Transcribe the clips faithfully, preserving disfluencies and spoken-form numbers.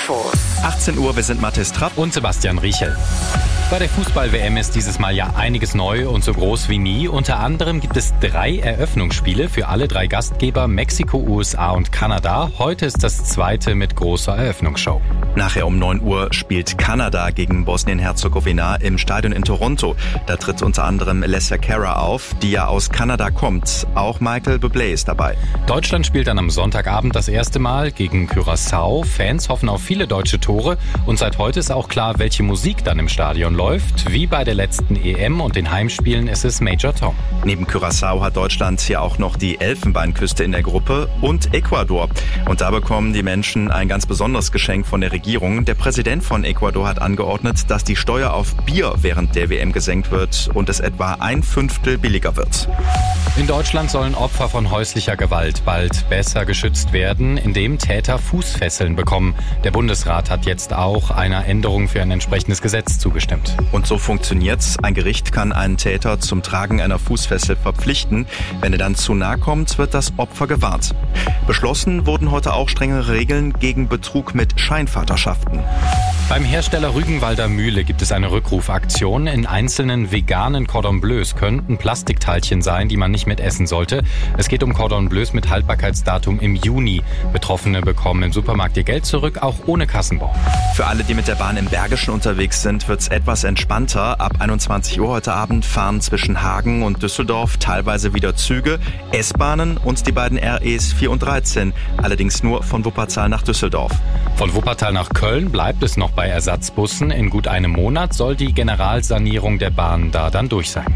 Infos. achtzehn Uhr, wir sind Mathis Trapp und Sebastian Riechel. Bei der Fußball-W M ist dieses Mal ja einiges neu und so groß wie nie. Unter anderem gibt es drei Eröffnungsspiele für alle drei Gastgeber Mexiko, U S A und Kanada. Heute ist das zweite mit großer Eröffnungsshow. Nachher um neun Uhr spielt Kanada gegen Bosnien-Herzegowina im Stadion in Toronto. Da tritt unter anderem Alessia Cara auf, die ja aus Kanada kommt. Auch Michael Bublé ist dabei. Deutschland spielt dann am Sonntagabend das erste Mal gegen Curaçao. Fans hoffen auf viele deutsche Tore und seit heute ist auch klar, welche Musik dann im Stadion läuft. Wie bei der letzten E M und den Heimspielen ist es Major Tom. Neben Curaçao hat Deutschland hier auch noch die Elfenbeinküste in der Gruppe und Ecuador. Und da bekommen die Menschen ein ganz besonderes Geschenk von der Regierung. Der Präsident von Ecuador hat angeordnet, dass die Steuer auf Bier während der W M gesenkt wird und es etwa ein Fünftel billiger wird. In Deutschland sollen Opfer von häuslicher Gewalt bald besser geschützt werden, indem Täter Fußfesseln bekommen. Der Bundesrat hat jetzt auch einer Änderung für ein entsprechendes Gesetz zugestimmt. Und so funktioniert's. Ein Gericht kann einen Täter zum Tragen einer Fußfessel verpflichten. Wenn er dann zu nahe kommt, wird das Opfer gewarnt. Beschlossen wurden heute auch strengere Regeln gegen Betrug mit Scheinvaterschaften. Beim Hersteller Rügenwalder Mühle gibt es eine Rückrufaktion. In einzelnen veganen Cordon Bleus könnten Plastikteilchen sein, die man nicht mit essen sollte. Es geht um Cordon Bleus mit Haltbarkeitsdatum im Juni. Betroffene bekommen im Supermarkt ihr Geld zurück, auch ohne Kassenbon. Für alle, die mit der Bahn im Bergischen unterwegs sind, wird's etwas entspannter. Ab einundzwanzig Uhr heute Abend fahren zwischen Hagen und Düsseldorf teilweise wieder Züge, S-Bahnen und die beiden R Es vier und dreizehn. Allerdings nur von Wuppertal nach Düsseldorf. Von Wuppertal nach Köln bleibt es noch bei Ersatzbussen. In gut einem Monat soll die Generalsanierung der Bahn da dann durch sein.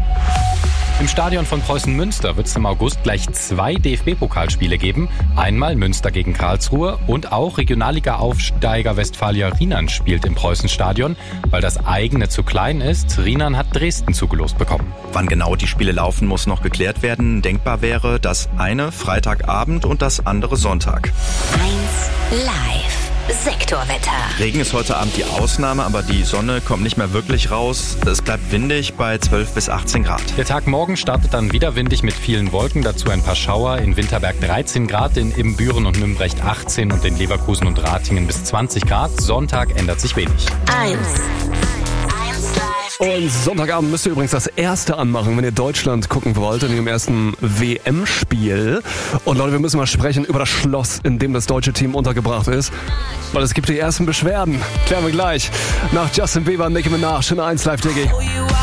Im Stadion von Preußen Münster wird es im August gleich zwei D F B-Pokalspiele geben. Einmal Münster gegen Karlsruhe und auch Regionalliga-Aufsteiger Westfalia Rienan spielt im Preußen-Stadion. Weil das eigene zu klein ist, Rienan hat Dresden zugelost bekommen. Wann genau die Spiele laufen, muss noch geklärt werden. Denkbar wäre das eine Freitagabend und das andere Sonntag. eins live. Sektorwetter. Regen ist heute Abend die Ausnahme, aber die Sonne kommt nicht mehr wirklich raus. Es bleibt windig bei zwölf bis achtzehn Grad. Der Tag morgen startet dann wieder windig mit vielen Wolken, dazu ein paar Schauer. In Winterberg dreizehn Grad, in Ibbenbüren und Nümbrecht achtzehn und in Leverkusen und Ratingen bis zwanzig Grad. Sonntag ändert sich wenig. eins. Und Sonntagabend müsst ihr übrigens das erste anmachen, wenn ihr Deutschland gucken wollt in ihrem ersten W M-Spiel. Und Leute, wir müssen mal sprechen über das Schloss, in dem das deutsche Team untergebracht ist. Weil es gibt die ersten Beschwerden. Klären wir gleich. Nach Justin Bieber und Nicki Minaj in eins Live, Diggi.